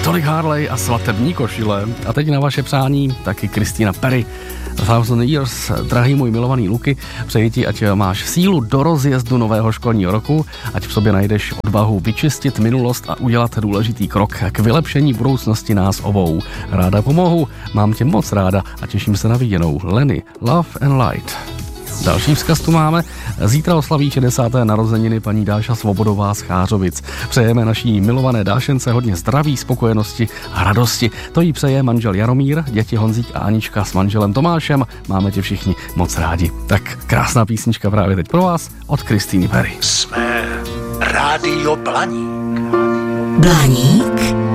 Tolik Harley a svatební košile. A teď na vaše přání taky Christina Perri. 1000 Years, drahý můj milovaný Luky, přeji ti, ať máš sílu do rozjezdu nového školního roku, ať v sobě najdeš odvahu vyčistit minulost a udělat důležitý krok k vylepšení budoucnosti nás obou. Ráda pomohu, mám tě moc ráda a těším se na viděnou. Lenny, Love and Light. Další vzkaz tu máme. Zítra oslaví 60. narozeniny paní Dáša Svobodová z Chářovic. Přejeme naší milované Dášence hodně zdraví, spokojenosti a radosti. To jí přeje manžel Jaromír, děti Honzík a Anička s manželem Tomášem. Máme tě všichni moc rádi. Tak krásná písnička právě teď pro vás od Christiny Perri. Jsme Rádio Blaník. Blaník.